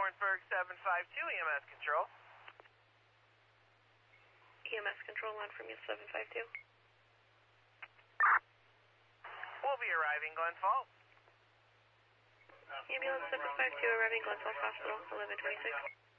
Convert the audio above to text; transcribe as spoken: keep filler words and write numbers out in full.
Warrensburg seven five two, E M S Control. E M S Control, on from you, seven five two. We'll be arriving Glens Falls. Ambulance seven five two arriving Glens Falls Hospital, eleven twenty-six.